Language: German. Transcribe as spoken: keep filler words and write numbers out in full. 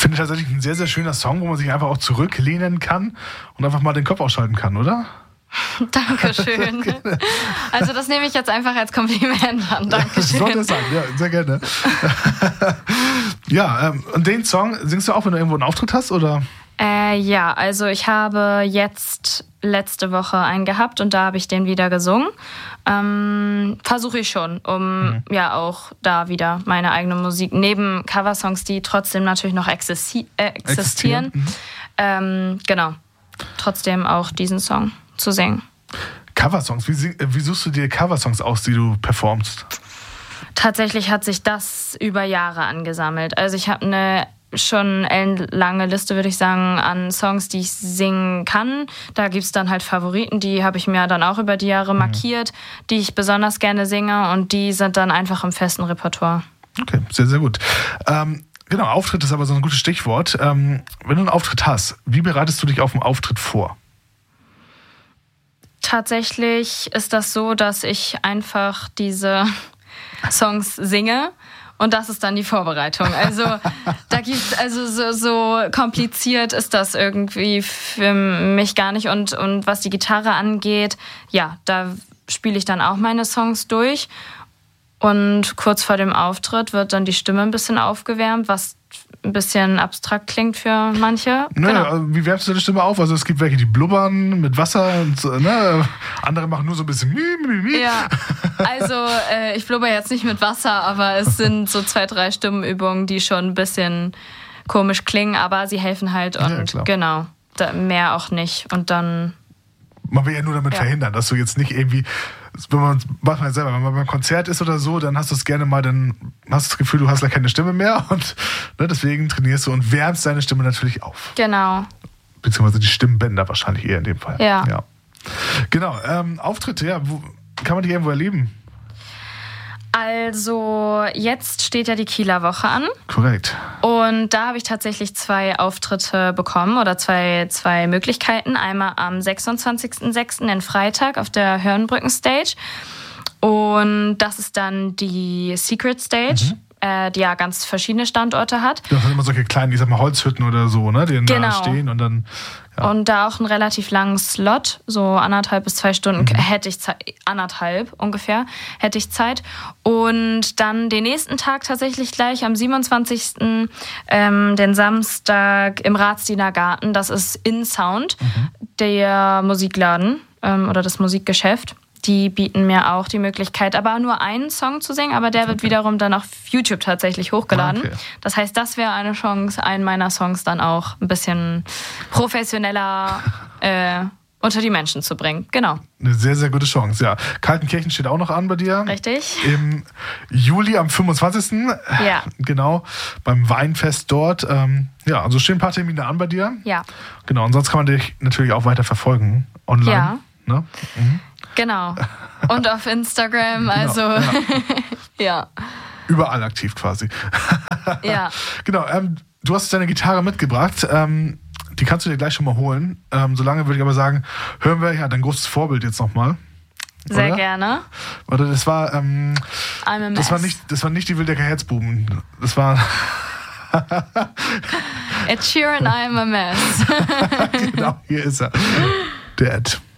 finde ich tatsächlich ein sehr, sehr schöner Song, wo man sich einfach auch zurücklehnen kann und einfach mal den Kopf ausschalten kann, oder? Dankeschön. Also das nehme ich jetzt einfach als Kompliment an. Dankeschön. Soll das sein, ja, sehr gerne. Ja, ähm, und den Song singst du auch, wenn du irgendwo einen Auftritt hast, oder? Äh, ja, also ich habe jetzt letzte Woche einen gehabt und da habe ich den wieder gesungen. Ähm, Versuche ich schon, um mhm. ja auch da wieder meine eigene Musik, neben Coversongs, die trotzdem natürlich noch existi- äh, existieren, existieren. Mhm. Ähm, genau, trotzdem auch diesen Song zu singen. Coversongs, wie, sing, wie suchst du dir Coversongs aus, die du performst? Tatsächlich hat sich das über Jahre angesammelt. Also ich habe eine schon eine lange Liste, würde ich sagen, an Songs, die ich singen kann. Da gibt es dann halt Favoriten, die habe ich mir dann auch über die Jahre mhm. markiert, die ich besonders gerne singe und die sind dann einfach im festen Repertoire. Okay, sehr, sehr gut. Ähm, genau, Auftritt ist aber so ein gutes Stichwort. Ähm, wenn du einen Auftritt hast, wie bereitest du dich auf einen Auftritt vor? Tatsächlich ist das so, dass ich einfach diese Songs singe und das ist dann die Vorbereitung. Also da gibt's also so, so kompliziert ist das irgendwie für mich gar nicht und und was die Gitarre angeht, ja, da spiele ich dann auch meine Songs durch und kurz vor dem Auftritt wird dann die Stimme ein bisschen aufgewärmt, was ein bisschen abstrakt klingt für manche. Naja, genau. Wie wärmst du deine Stimme auf? Also es gibt welche, die blubbern mit Wasser und so, ne? Andere machen nur so ein bisschen mi, mi, mi. Ja, also äh, ich blubber jetzt nicht mit Wasser, aber es sind so zwei, drei Stimmenübungen, die schon ein bisschen komisch klingen, aber sie helfen halt und ja, genau, da, mehr auch nicht. Und dann... Man will ja nur damit ja. verhindern, dass du jetzt nicht irgendwie... Wenn man, macht man selber, wenn man beim Konzert ist oder so, dann hast du es gerne mal, dann hast du das Gefühl, du hast gleich keine Stimme mehr und ne, deswegen trainierst du und wärmst deine Stimme natürlich auf. Genau. Beziehungsweise die Stimmbänder wahrscheinlich eher in dem Fall. Ja. ja. Genau, ähm, Auftritte, ja, wo, kann man die irgendwo erleben? Also jetzt steht ja die Kieler Woche an. Korrekt. Und da habe ich tatsächlich zwei Auftritte bekommen oder zwei, zwei Möglichkeiten. Einmal am sechsundzwanzigsten sechsten in Freitag auf der Hörnbrücken Stage. Und das ist dann die Secret Stage, mhm. äh, die ja ganz verschiedene Standorte hat. Das sind immer solche kleinen, ich sag mal, Holzhütten oder so, ne, die dann genau. da stehen und dann... Ja. Und da auch einen relativ langen Slot, so anderthalb bis zwei Stunden mhm. hätte ich Zeit, anderthalb ungefähr, hätte ich Zeit. Und dann den nächsten Tag tatsächlich gleich am siebenundzwanzigsten Ähm, den Samstag im Ratsdiener Garten, das ist InSound, mhm. der Musikladen ähm, oder das Musikgeschäft. Die bieten mir auch die Möglichkeit, aber nur einen Song zu singen, aber der okay. wird wiederum dann auf YouTube tatsächlich hochgeladen. Okay. Das heißt, das wäre eine Chance, einen meiner Songs dann auch ein bisschen professioneller äh, unter die Menschen zu bringen. Genau. Eine sehr, sehr gute Chance, ja. Kaltenkirchen steht auch noch an bei dir. Richtig. Im Juli am fünfundzwanzigsten Ja. Genau, beim Weinfest dort. Ähm, ja, also stehen ein paar Termine an bei dir. Ja. Genau, und sonst kann man dich natürlich auch weiter verfolgen online. Ja. Ne? Mhm. Genau. Und auf Instagram, also genau, ja. ja. Überall aktiv quasi. Ja. Genau, ähm, du hast deine Gitarre mitgebracht. Ähm, die kannst du dir gleich schon mal holen. Ähm, solange würde ich aber sagen, hören wir ja dein großes Vorbild jetzt nochmal. Sehr oder? gerne. Oder das war, ähm, I'm a mess. das war nicht, das war nicht die Wildecker Herzbuben. Das war Ed Sheeran, I'm a mess. Genau, hier ist er. Der Ed.